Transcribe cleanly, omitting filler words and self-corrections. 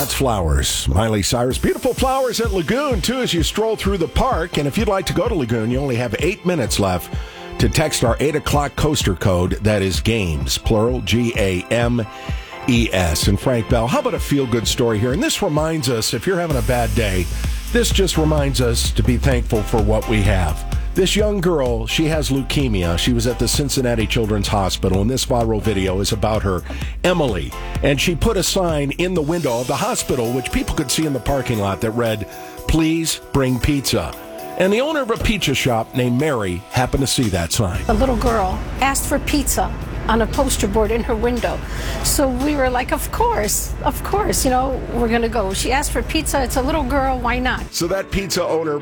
That's Flowers. Miley Cyrus. Beautiful flowers at Lagoon, too, as you stroll through the park. And if you'd like to go to Lagoon, you only have 8 minutes left to text our 8 o'clock coaster code. That is GAMES, plural, GAMES. And Frank Bell, how about a feel-good story here? And this reminds us, if you're having a bad day, this just reminds us to be thankful for what we have. This young girl, she has leukemia. She was at the Cincinnati Children's Hospital, and this viral video is about her, Emily. And she put a sign in the window of the hospital, which people could see in the parking lot, that read, "Please bring pizza." And the owner of a pizza shop named Mary happened to see that sign. A little girl asked for pizza on a poster board in her window. So we were like, of course, we're going to go. She asked for pizza. It's a little girl. Why not? So that pizza owner